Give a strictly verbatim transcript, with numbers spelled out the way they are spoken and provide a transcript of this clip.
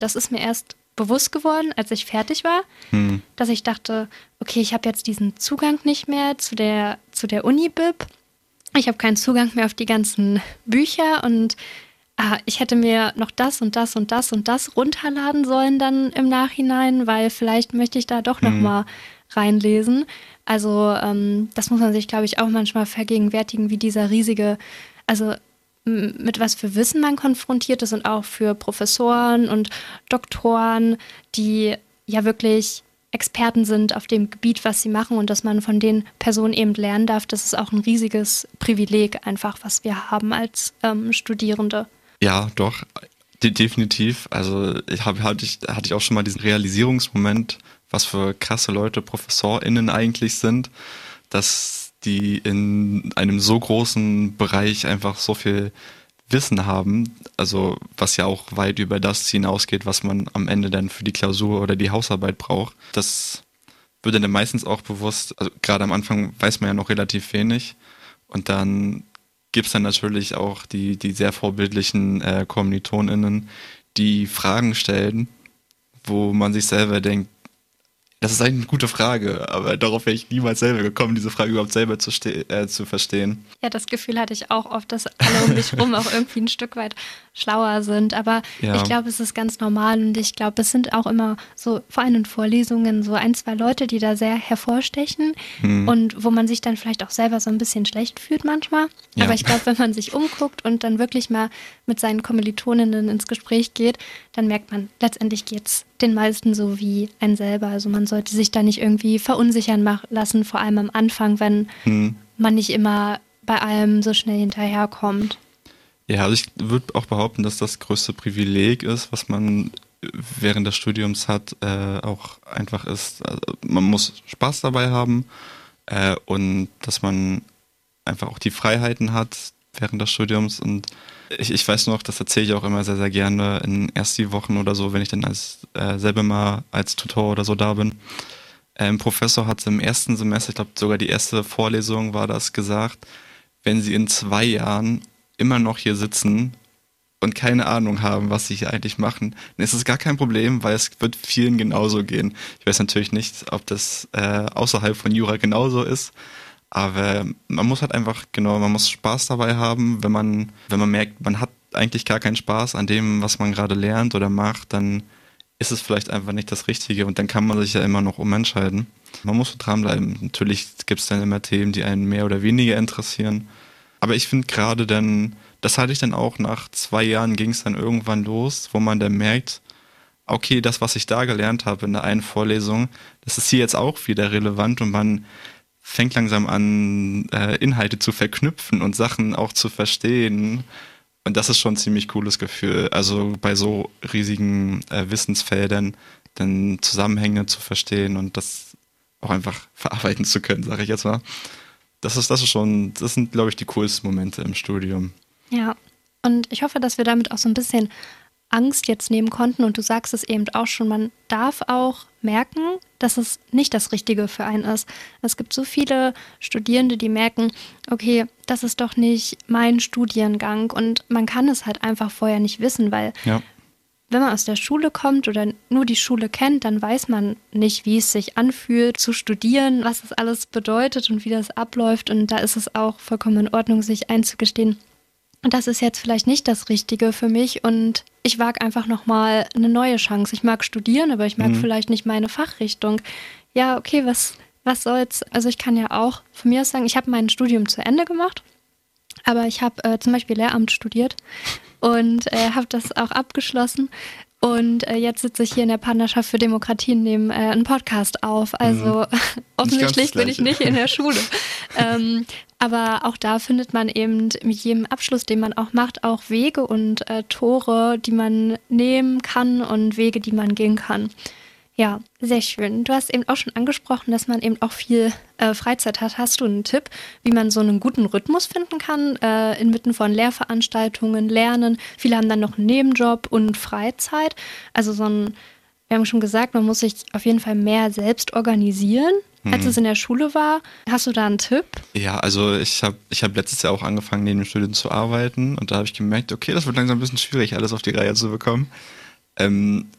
Das ist mir erst bewusst geworden, als ich fertig war, hm. dass ich dachte, okay, ich habe jetzt diesen Zugang nicht mehr zu der, zu der Uni-Bib. Ich habe keinen Zugang mehr auf die ganzen Bücher und ah, ich hätte mir noch das und das und das und das runterladen sollen dann im Nachhinein, weil vielleicht möchte ich da doch noch hm. mal reinlesen. Also ähm, das muss man sich, glaube ich, auch manchmal vergegenwärtigen, wie dieser riesige, also m- mit was für Wissen man konfrontiert ist und auch für Professoren und Doktoren, die ja wirklich Experten sind auf dem Gebiet, was sie machen und dass man von den Personen eben lernen darf. Das ist auch ein riesiges Privileg einfach, was wir haben als ähm, Studierende. Ja, doch, de- definitiv. Also ich hab, hatte, ich, hatte ich auch schon mal diesen Realisierungsmoment, was für krasse Leute ProfessorInnen eigentlich sind, dass die in einem so großen Bereich einfach so viel Wissen haben, also was ja auch weit über das hinausgeht, was man am Ende dann für die Klausur oder die Hausarbeit braucht. Das wird dann meistens auch bewusst, also gerade am Anfang weiß man ja noch relativ wenig und dann gibt es dann natürlich auch die, die sehr vorbildlichen äh, KommilitonInnen, die Fragen stellen, wo man sich selber denkt, das ist eigentlich eine gute Frage, aber darauf wäre ich niemals selber gekommen, diese Frage überhaupt selber zu, ste- äh, zu verstehen. Ja, das Gefühl hatte ich auch oft, dass alle um mich rum auch irgendwie ein Stück weit schlauer sind. Aber ja. Ich glaube, es ist ganz normal und ich glaube, es sind auch immer so, vor allem in Vorlesungen, so ein, zwei Leute, die da sehr hervorstechen hm. und wo man sich dann vielleicht auch selber so ein bisschen schlecht fühlt manchmal. Ja. Aber ich glaube, wenn man sich umguckt und dann wirklich mal mit seinen Kommilitoninnen ins Gespräch geht, dann merkt man, letztendlich geht's den meisten so wie ein selber. Also man sollte sich da nicht irgendwie verunsichern mach- lassen, vor allem am Anfang, wenn hm. man nicht immer bei allem so schnell hinterherkommt. Ja, also ich würde auch behaupten, dass das größte Privileg ist, was man während des Studiums hat, äh, auch einfach ist, also man muss Spaß dabei haben äh, und dass man einfach auch die Freiheiten hat während des Studiums und Ich, ich weiß noch, das erzähle ich auch immer sehr, sehr gerne in erst die Wochen oder so, wenn ich dann als äh, selber mal als Tutor oder so da bin. Ein ähm, Professor hat im ersten Semester, ich glaube sogar die erste Vorlesung war das, gesagt, wenn Sie in zwei Jahren immer noch hier sitzen und keine Ahnung haben, was Sie hier eigentlich machen, dann ist es gar kein Problem, weil es wird vielen genauso gehen. Ich weiß natürlich nicht, ob das äh, außerhalb von Jura genauso ist, aber man muss halt einfach, genau, man muss Spaß dabei haben. Wenn man, wenn man merkt, man hat eigentlich gar keinen Spaß an dem, was man gerade lernt oder macht, dann ist es vielleicht einfach nicht das Richtige und dann kann man sich ja immer noch umentscheiden. Man muss so dranbleiben. Natürlich gibt es dann immer Themen, die einen mehr oder weniger interessieren. Aber ich finde gerade dann, das hatte ich dann auch nach zwei Jahren, ging es dann irgendwann los, wo man dann merkt, okay, das, was ich da gelernt habe in der einen Vorlesung, das ist hier jetzt auch wieder relevant und man fängt langsam an, äh, Inhalte zu verknüpfen und Sachen auch zu verstehen. Und das ist schon ein ziemlich cooles Gefühl. Also bei so riesigen äh, Wissensfeldern dann Zusammenhänge zu verstehen und das auch einfach verarbeiten zu können, sage ich jetzt mal. Das ist, das ist schon, das sind, glaube ich, die coolsten Momente im Studium. Ja, und ich hoffe, dass wir damit auch so ein bisschen Angst jetzt nehmen konnten und du sagst es eben auch schon, man darf auch merken, dass es nicht das Richtige für einen ist. Es gibt so viele Studierende, die merken, okay, das ist doch nicht mein Studiengang und man kann es halt einfach vorher nicht wissen, weil ja. wenn man aus der Schule kommt oder nur die Schule kennt, dann weiß man nicht, wie es sich anfühlt zu studieren, was das alles bedeutet und wie das abläuft und da ist es auch vollkommen in Ordnung, sich einzugestehen, und das ist jetzt vielleicht nicht das Richtige für mich und ich wage einfach nochmal eine neue Chance. Ich mag studieren, aber ich mag mhm. vielleicht nicht meine Fachrichtung. Ja, okay, was, was soll's? Also ich kann ja auch von mir aus sagen, ich habe mein Studium zu Ende gemacht, aber ich habe äh, zum Beispiel Lehramt studiert und äh, habe das auch abgeschlossen. Und äh, jetzt sitze ich hier in der Partnerschaft für Demokratie und nehme äh, einen Podcast auf. Also mhm. offensichtlich bin ich nicht in der Schule. ähm, aber auch da findet man eben mit jedem Abschluss, den man auch macht, auch Wege und äh, Tore, die man nehmen kann und Wege, die man gehen kann. Ja, sehr schön. Du hast eben auch schon angesprochen, dass man eben auch viel äh, Freizeit hat. Hast du einen Tipp, wie man so einen guten Rhythmus finden kann, äh, inmitten von Lehrveranstaltungen, Lernen? Viele haben dann noch einen Nebenjob und Freizeit. Also so ein, wir haben schon gesagt, man muss sich auf jeden Fall mehr selbst organisieren, hm. als es in der Schule war. Hast du da einen Tipp? Ja, also ich habe ich hab letztes Jahr auch angefangen, neben dem Studium zu arbeiten und da habe ich gemerkt, okay, das wird langsam ein bisschen schwierig, alles auf die Reihe zu bekommen. Ähm,